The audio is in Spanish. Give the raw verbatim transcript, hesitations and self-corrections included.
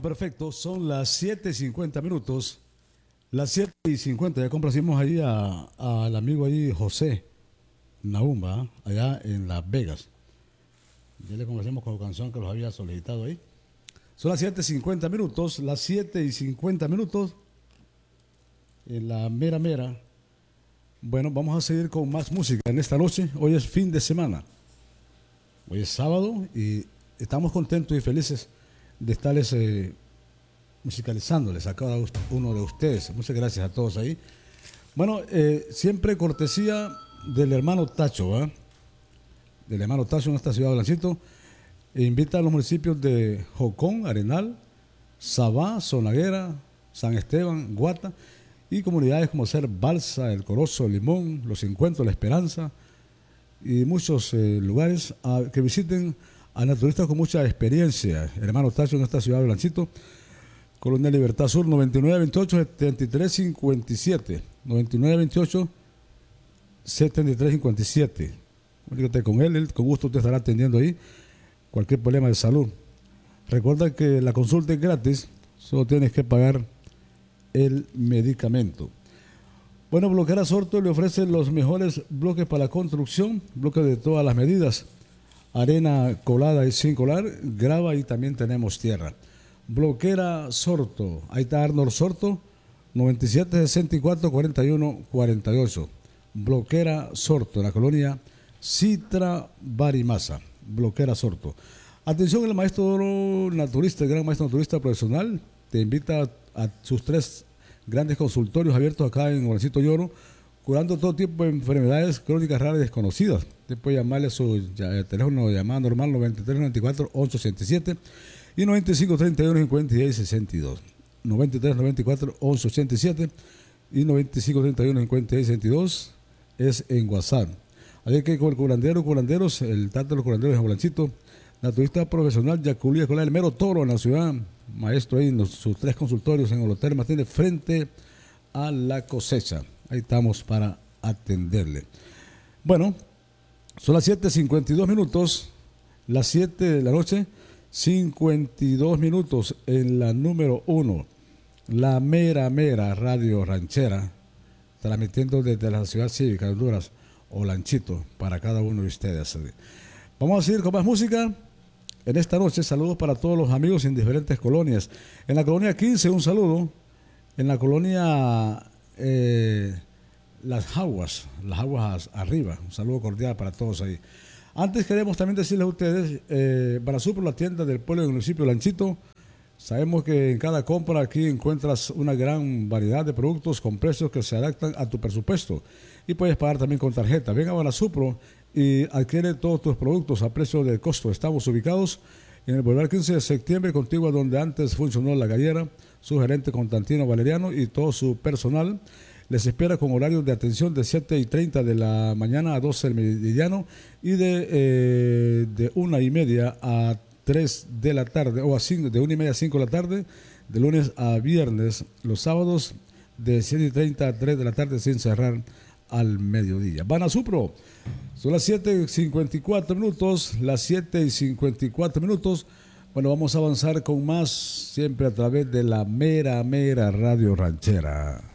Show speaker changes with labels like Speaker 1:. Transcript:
Speaker 1: perfecto, son las siete y cincuenta minutos. Las siete y cincuenta, ya complacimos ahí al amigo ahí José Naumba, allá en Las Vegas. Ya le complacimos con la canción que los había solicitado ahí. Son las siete y cincuenta minutos, las siete y cincuenta minutos en la mera mera. Bueno, vamos a seguir con más música en esta noche. Hoy es fin de semana. Hoy es sábado y estamos contentos y felices de estarles eh, musicalizándoles a cada uno de ustedes. Muchas gracias a todos ahí. Bueno, eh, siempre cortesía del hermano Tacho, ¿eh? del hermano Tacho en esta ciudad de Lancito. E invita a los municipios de Jocón, Arenal, Sabá, Zonaguera, San Esteban, Guata y comunidades como ser Balsa, El Corozo, Limón, Los Encuentros, La Esperanza y muchos eh, lugares a, que visiten a naturistas con mucha experiencia. Hermano Tacho en esta ciudad de Lancito. Colonial Libertad Sur, noventa y nueve veintiocho setenta y tres cincuenta y siete. noventa y nueve veintiocho setenta y tres cincuenta y siete. Comunícate con él, él con gusto te estará atendiendo ahí cualquier problema de salud. Recuerda que la consulta es gratis, solo tienes que pagar el medicamento. Bueno, Bloquera Sorto le ofrece los mejores bloques para la construcción, bloques de todas las medidas, arena colada y sin colar, grava y también tenemos tierra. Bloquera Sorto, ahí está Arnold Sorto, noventa y siete sesenta y cuatro cuarenta y uno cuarenta y ocho. Bloquera Sorto, en la colonia Citra Barimasa. Bloquera Sorto. Atención, el maestro naturista, el gran maestro naturista profesional, te invita a, a sus tres grandes consultorios abiertos acá en Juancito Lloro, curando todo tipo de enfermedades crónicas raras y desconocidas. Usted puede llamarle a su ya, teléfono de llamada normal noventa y tres noventa y cuatro once ochenta y siete y noventa y cinco treinta y uno cincuenta y seis sesenta y dos. noventa y tres noventa y cuatro once ochenta y siete y noventa y cinco treinta y uno cincuenta y seis sesenta y dos es en WhatsApp. Así que con el curandero, curanderos, el tanto de los curanderos de Blanchito, naturista profesional, Yaculí Escolar, el mero toro en la ciudad, maestro ahí en los, sus tres consultorios en el Hotel Martínez, frente a la cosecha. Ahí estamos para atenderle. Bueno, son las siete cincuenta y dos minutos, las siete de la noche, cincuenta y dos minutos en la número uno, la mera mera radio ranchera, transmitiendo desde la ciudad cívica de Honduras, Olanchito, para cada uno de ustedes. Vamos a seguir con más música en esta noche. Saludos para todos los amigos en diferentes colonias. En la colonia quince, un saludo. En la colonia eh, Las Aguas, Las Aguas arriba, un saludo cordial para todos ahí. Antes queremos también decirles a ustedes, eh, Banasupro, la tienda del pueblo del municipio de Lanchito. Sabemos que en cada compra aquí encuentras una gran variedad de productos con precios que se adaptan a tu presupuesto y puedes pagar también con tarjeta. Ven a Banasupro y adquiere todos tus productos a precio de costo. Estamos ubicados en el Boulevard quince de septiembre, contigo donde antes funcionó la gallera, su gerente Constantino Valeriano y todo su personal. Les espera con horarios de atención de siete y treinta de la mañana a doce del meridiano y de, eh, de una y media a tres de la tarde, o a cinco, de una y media a cinco de la tarde, de lunes a viernes, los sábados de siete y treinta a tres de la tarde sin cerrar al mediodía. Banasupro, son las siete y cincuenta y cuatro minutos, las siete y cincuenta y cuatro minutos. Bueno, vamos a avanzar con más, siempre a través de la mera, mera radio ranchera.